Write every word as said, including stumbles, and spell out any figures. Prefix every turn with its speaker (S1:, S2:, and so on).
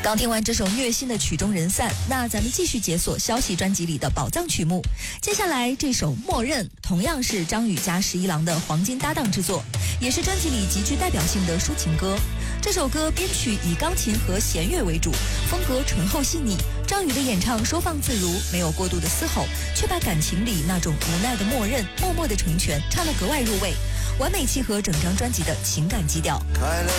S1: 刚听完这首虐心的曲终人散，那咱们继续解锁消息专辑里的宝藏曲目。接下来这首《默认》同样是张宇加十一郎的黄金搭档制作，也是专辑里极具代表性的抒情歌。这首歌编曲以钢琴和弦乐为主，风格醇厚细腻。张宇的演唱收放自如，没有过度的嘶吼，却把感情里那种无奈的默认、默默的成全唱得格外入味，完美契合整张专辑的情感基调。